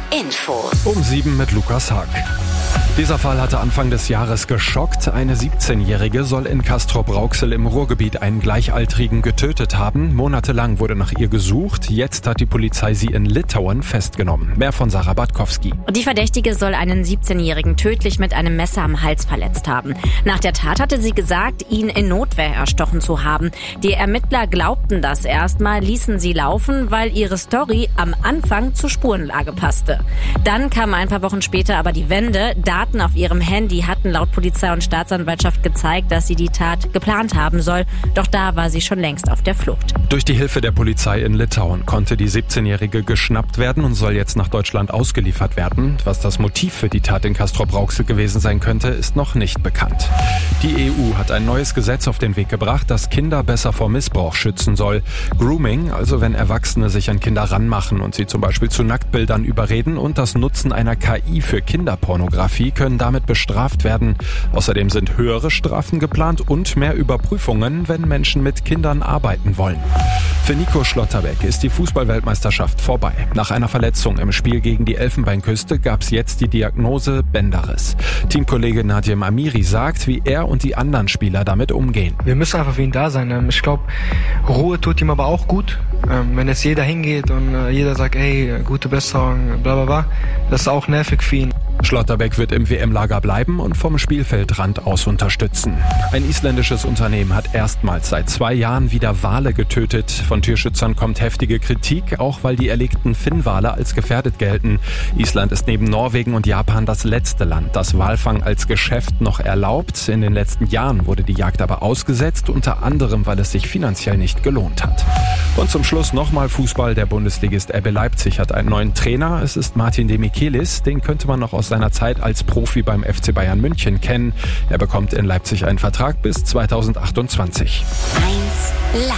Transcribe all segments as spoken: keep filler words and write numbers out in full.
Infos. Um sieben mit Lukas Haag. Dieser Fall hatte Anfang des Jahres geschockt. Eine siebzehnjährige soll in Castrop-Rauxel im Ruhrgebiet einen Gleichaltrigen getötet haben. Monatelang wurde nach ihr gesucht. Jetzt hat die Polizei sie in Litauen festgenommen. Mehr von Sarah Bartkowski. Die Verdächtige soll einen siebzehnjährigen tödlich mit einem Messer am Hals verletzt haben. Nach der Tat hatte sie gesagt, ihn in Notwehr erstochen zu haben. Die Ermittler glaubten das erstmal, ließen sie laufen, weil ihre Story am Anfang zur Spurenlage passte. Dann kam ein paar Wochen später aber die Wende. Daten auf ihrem Handy hatten laut Polizei und Staatsanwaltschaft gezeigt, dass sie die Tat geplant haben soll. Doch da war sie schon längst auf der Flucht. Durch die Hilfe der Polizei in Litauen konnte die siebzehnjährige geschnappt werden und soll jetzt nach Deutschland ausgeliefert werden. Was das Motiv für die Tat in Castrop-Rauxel gewesen sein könnte, ist noch nicht bekannt. Die E U hat ein neues Gesetz auf den Weg gebracht, das Kinder besser vor Missbrauch schützen soll. Grooming, also wenn Erwachsene sich an Kinder ranmachen und sie zum Beispiel zu Nacktbildern überreden, und das Nutzen einer K I für Kinderpornografie können damit bestraft werden. Außerdem sind höhere Strafen geplant und mehr Überprüfungen, wenn Menschen mit Kindern arbeiten wollen. Für Nico Schlotterbeck ist die Fußball-Weltmeisterschaft vorbei. Nach einer Verletzung im Spiel gegen die Elfenbeinküste gab es jetzt die Diagnose Bänderriss. Teamkollege Nadim Amiri sagt, wie er und die anderen Spieler damit umgehen. Wir müssen einfach für ihn da sein. Ich glaube, Ruhe tut ihm aber auch gut. Wenn jetzt jeder hingeht und jeder sagt, ey, gute Besserung, bla bla bla, das ist auch nervig für ihn. Schlotterbeck wird im W M-Lager bleiben und vom Spielfeldrand aus unterstützen. Ein isländisches Unternehmen hat erstmals seit zwei Jahren wieder Wale getötet. Von Tierschützern kommt heftige Kritik, auch weil die erlegten Finnwale als gefährdet gelten. Island ist neben Norwegen und Japan das letzte Land, das Walfang als Geschäft noch erlaubt. In den letzten Jahren wurde die Jagd aber ausgesetzt, unter anderem, weil es sich finanziell nicht gelohnt hat. Und zum Schluss nochmal Fußball. Der Bundesligist R B Leipzig hat einen neuen Trainer. Es ist Martin Demichelis. Den könnte man noch aus seiner Zeit als Profi beim F C Bayern München kennen. Er bekommt in Leipzig einen Vertrag bis zweitausendachtundzwanzig. eins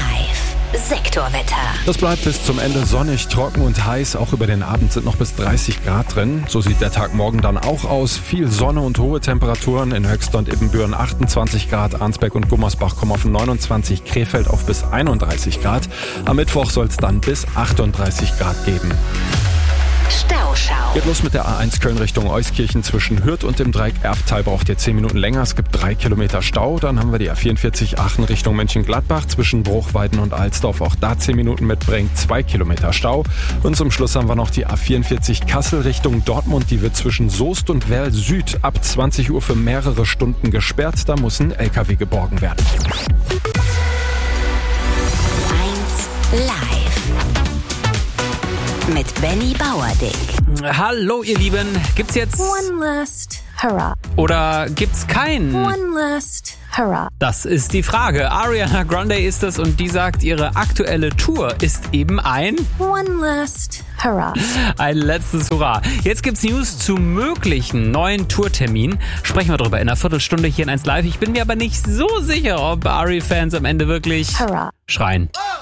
Live Sektorwetter. Das bleibt bis zum Ende sonnig, trocken und heiß. Auch über den Abend sind noch bis dreißig Grad drin. So sieht der Tag morgen dann auch aus. Viel Sonne und hohe Temperaturen. In Höxter und Ibbenbüren achtundzwanzig Grad. Arnsberg und Gummersbach kommen auf neunundzwanzig. Krefeld auf bis einunddreißig Grad. Am Mittwoch soll es dann bis achtunddreißig Grad geben. Stauschau. Geht los mit der A eins Köln Richtung Euskirchen zwischen Hürth und dem Dreieck Erftal. Braucht ihr zehn Minuten länger. Es gibt drei Kilometer Stau. Dann haben wir die A vierundvierzig Aachen Richtung Mönchengladbach zwischen Bruchweiden und Alsdorf. Auch da zehn Minuten mitbringt. zwei Kilometer Stau. Und zum Schluss haben wir noch die A vierundvierzig Kassel Richtung Dortmund. Die wird zwischen Soest und Werl Süd ab zwanzig Uhr für mehrere Stunden gesperrt. Da muss ein L K W geborgen werden. eins Live. Mit Benny Bauerding. Hallo ihr Lieben, gibt's jetzt One Last Hurrah? oder gibt's keinen? One Last Hurrah. Das ist die Frage. Ariana Grande ist es und die sagt, ihre aktuelle Tour ist eben ein One Last Hurrah. ein letztes Hurra. Jetzt gibt's News zu möglichen neuen Tourterminen. Sprechen wir drüber in einer Viertelstunde hier in eins Live. Ich bin mir aber nicht so sicher, ob Ari-Fans am Ende wirklich Hurrah schreien.